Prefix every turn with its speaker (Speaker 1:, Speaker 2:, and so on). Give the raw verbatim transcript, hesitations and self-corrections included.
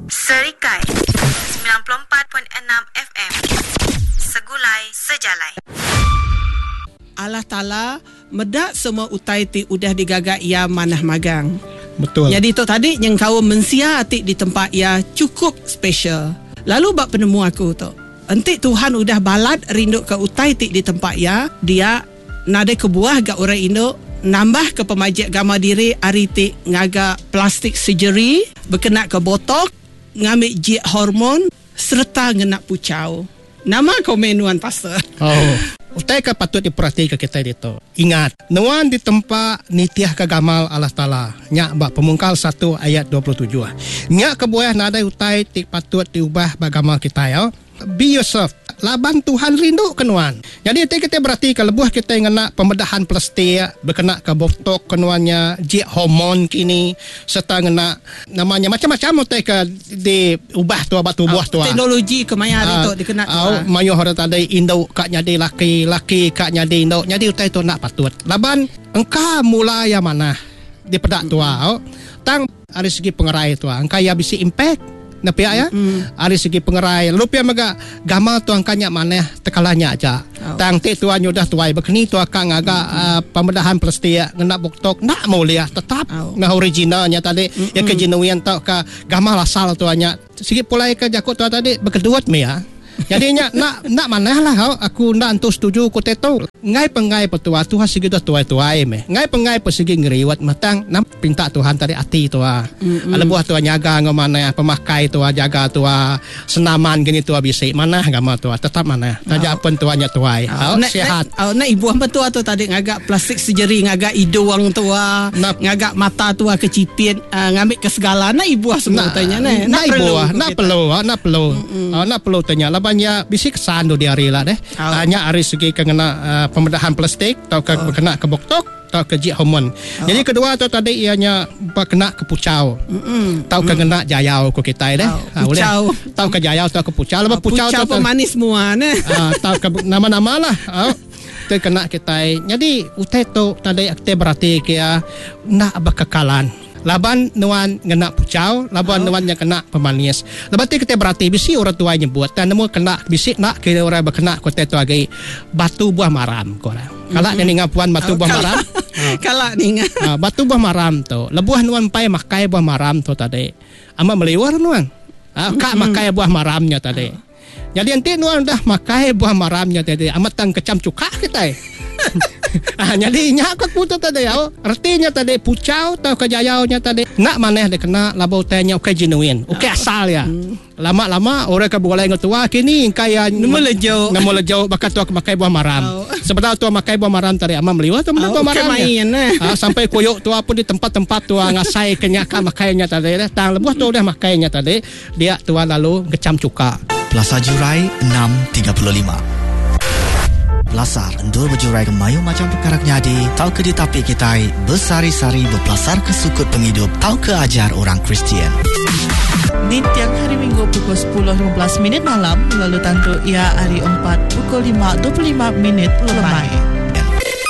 Speaker 1: Serikai sembilan puluh empat perpuluhan enam F M. Segulai Sejalai.
Speaker 2: Allah Ta'ala medak semua utai ti udah digagak ia manah magang.
Speaker 3: Betul.
Speaker 2: Jadi tu tadi yang kau mensia atik di tempat ia cukup special. Lalu bak penemu aku tu. Entik Tuhan udah balat rindu ke utai ti di tempat ia. Dia nade kebuah gak orang Indo. Nambah ke pemajik gama diri hari ti ngagak plastik surgery. Berkena ke botok. Ngambil jik hormon. Serta ngenak pucau. Nama komenuan pastor.
Speaker 3: Oh. Utai ka patut diperhatikan kita itu. Ingat, nuan di tempat nitiah kagamal Allah Ta'ala. Nyak bak pemungkal satu ayat dua puluh tujuh. Nyak kebuah nada utai tik patut diubah bagamal kita ya. Be yourself. Laban Tuhan rindu kenuan. Jadi kita berarti kalau buah kita yang kena pembedahan plastik, berkena ke botok kenuannya, jik hormon kini, serta kena namanya macam-macam utai ke diubah tua batu buah tua.
Speaker 2: Teknologi kemaya uh, itu dikena tua.
Speaker 3: Uh, mayu orang tadi Indo kak nyadi laki, laki kak nyadi Indo. Jadi utai itu nak patut. Laban engkau mulai yang mana di pedak tua. Oh. Tang dari segi pengerai tua. Engkau ya bisi impact. Napia ya, mm. Dari segi pengerai. Lalu pia maga gamal tu angkanya mana tekalanya aja. Oh. Tang te tuan yudah tuai bekeni tu akan agak mm. uh, pembedahan plastik ngena buktok nak mulia tetap oh. Ngah originalnya tadi mm-mm. Ya ke genuine tau ke gamal asal tuanya. Sikit pulai ke jakut tu tadi berkeduat me ya. Jadinya nak nak mana lah kau aku nak antu setuju ku teto ngai pengai petua Tuhan segi dah tuai tuai me ngai pengai persegi ngeriwat matang nam pinta Tuhan tadi ati tua ala buah tua nyaga ngomana pemakai tua jaga tua senaman gini tua bisi mana gama tua tetap mana taja pun tuanya tuai oh, sehat
Speaker 2: oh na ibu hamba tua tu tadi ngagak plastik surgery ngagak hidung tua na, ngagak mata tua kecipit uh, ngambil ke segala na ibu semua tanya na
Speaker 3: na ibu na perlu na perlu na perlu tanya banyak bisik sandu di hari lah deh. Oh. Hanya hari segi kena uh, pembedahan plastik atau ke, oh. Kena ke boktok atau ke jik hormon. Oh. Jadi kedua tu tadi ianya kena ke pucau. Mm-mm. Tahu ke kena jayau ko kita deh.
Speaker 2: Oh. Ha, pucau.
Speaker 3: Tahu ke jayau atau ke pucau. Lepas
Speaker 2: oh, pucau tu pemanis semua ne.
Speaker 3: Ah, tahu ke nama-nama lah. Oh. Tu kena kita. Jadi utai tu tadi kita berarti kia nak berkekalan. Laban nuan ngena pucau, laban oh. Nuan yang kena pemanis. Lepas tu kita berarti bisi orang tua nyebut dan nemu kena bisi nak kira orang berkena kota tu lagi batu buah maram korang. Mm-hmm. Kalau ni ngapuan batu oh, buah maram.
Speaker 2: Kalau ni
Speaker 3: uh, batu buah maram tu. Lebuah nuan pai makai buah maram tu tadi. Ama meliwar nuan. Uh, kak mm-hmm. Makai buah maramnya tadi. Oh. Jadi nanti nuan dah makai buah maramnya tadi. Amat tang kecam cuka kita. Ah, jadi nyak aku putus tadi ya. Artinya tadi pucau atau kejayaunya tadi nak mana dia kena labau tanya oke genuine, oke asal ya. Lama-lama orang ke boleh ngetua kini kaya
Speaker 2: nemu lejau,
Speaker 3: nemu lejau bakat tua makai buah maram. Sebenarnya tua makai buah maram tadi ama meliwat tu buah maram. Ah, sampai koyok tua pun di tempat-tempat tua ngasai kenyaka makainya tadi. Tang lebuh tu dah makainya tadi dia tua lalu ngecam cuka.
Speaker 4: Plaza Jurai enam tiga puluh lima. Belasar endur berjurai ke mayu macam perkara nyadi tau ke di tapi kita bersari-sari berpelasar ke sukut penghidup tau ke ajar orang Kristian.
Speaker 5: Di tiang hari Minggu pukul sepuluh lima belas minit malam lalu tantu ia hari empat pukul lima dua puluh lima minit lemai.